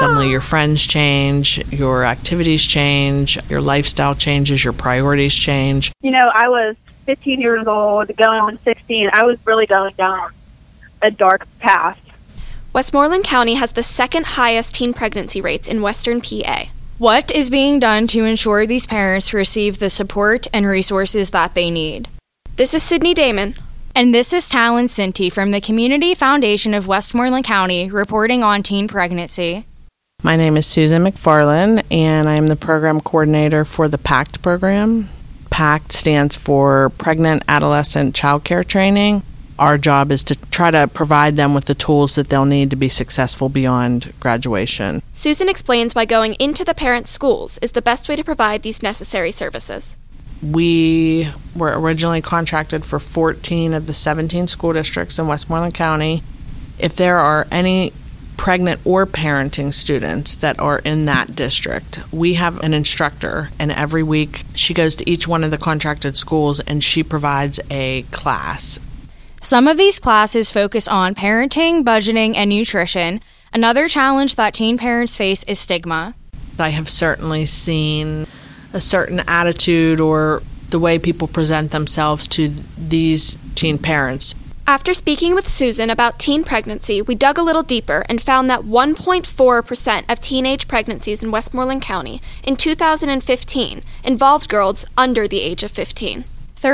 Suddenly your friends change, your activities change, your lifestyle changes, your priorities change. You know, I was 15 years old, going on 16. I was really going down a dark path. Westmoreland County has the second highest teen pregnancy rates in Western PA. What is being done to ensure these parents receive the support and resources that they need? This is Sydney Damon. And this is Talon Sinti from the Community Foundation of Westmoreland County reporting on teen pregnancy. My name is Susan McFarland, and I am the program coordinator for the PACT program. PACT stands for Pregnant Adolescent Child Care Training. Our job is to try to provide them with the tools that they'll need to be successful beyond graduation. Susan explains why going into the parents' schools is the best way to provide these necessary services. We were originally contracted for 14 of the 17 school districts in Westmoreland County. If there are any pregnant or parenting students that are in that district, we have an instructor, and every week she goes to each one of the contracted schools and she provides a class. Some of these classes focus on parenting, budgeting, and nutrition. Another challenge that teen parents face is stigma. I have certainly seen a certain attitude or the way people present themselves to these teen parents. After speaking with Susan about teen pregnancy, we dug a little deeper and found that 1.4% of teenage pregnancies in Westmoreland County in 2015 involved girls under the age of 15.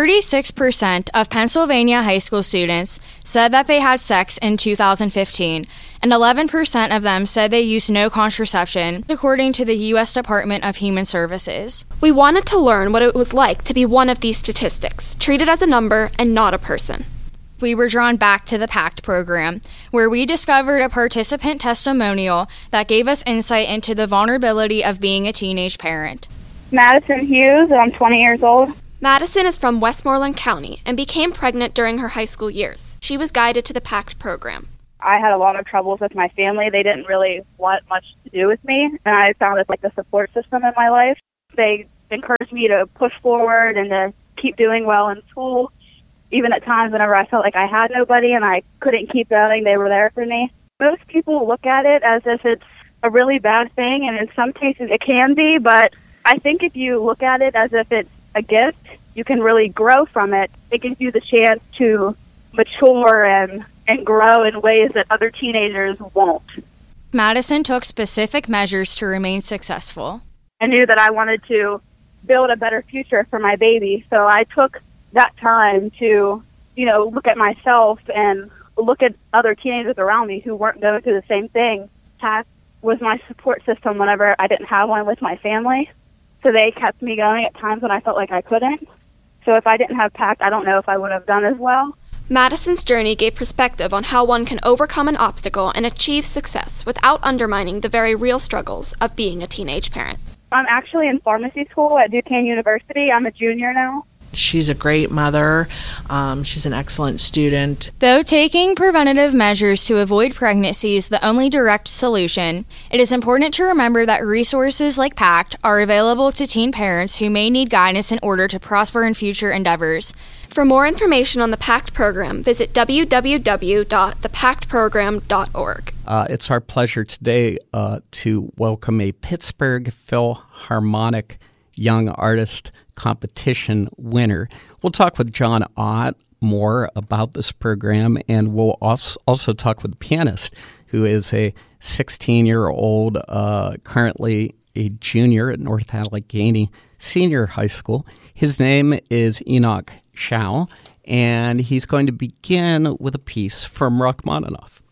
36% of Pennsylvania high school students said that they had sex in 2015, and 11% of them said they used no contraception, according to the U.S. Department of Human Services. We wanted to learn what it was like to be one of these statistics, treated as a number and not a person. We were drawn back to the PACT program, where we discovered a participant testimonial that gave us insight into the vulnerability of being a teenage parent. Madison Hughes, I'm 20 years old. Madison is from Westmoreland County and became pregnant during her high school years. She was guided to the PACT program. I had a lot of troubles with my family. They didn't really want much to do with me, and I found it like the support system in my life. They encouraged me to push forward and to keep doing well in school. Even at times whenever I felt like I had nobody and I couldn't keep going, they were there for me. Most people look at it as if it's a really bad thing, and in some cases it can be, but I think if you look at it as if it's a gift, you can really grow from it. It gives you the chance to mature and grow in ways that other teenagers won't. Madison took specific measures to remain successful. I knew that I wanted to build a better future for my baby, so I took that time to, look at myself and look at other teenagers around me who weren't going through the same thing. PACT was my support system whenever I didn't have one with my family. So they kept me going at times when I felt like I couldn't. So if I didn't have PACT, I don't know if I would have done as well. Madison's journey gave perspective on how one can overcome an obstacle and achieve success without undermining the very real struggles of being a teenage parent. I'm actually in pharmacy school at Duquesne University. I'm a junior now. She's a great mother. She's an excellent student. Though taking preventative measures to avoid pregnancy is the only direct solution, it is important to remember that resources like PACT are available to teen parents who may need guidance in order to prosper in future endeavors. For more information on the PACT program, visit www.thepactprogram.org. It's our pleasure today to welcome a Pittsburgh Philharmonic Young Artist Competition winner. We'll talk with John Ott more about this program, and we'll also talk with the pianist, who is a 16-year-old, currently a junior at North Allegheny Senior High School. His name is Enoch Shao, and he's going to begin with a piece from Rachmaninoff.